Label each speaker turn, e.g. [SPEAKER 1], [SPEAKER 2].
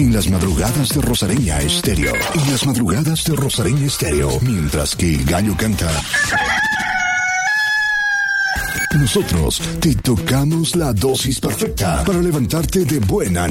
[SPEAKER 1] En las madrugadas de Rosareña Estéreo. En las madrugadas de Rosareña Estéreo. Mientras que el gallo canta, nosotros te tocamos la dosis perfecta para levantarte de buen ánimo.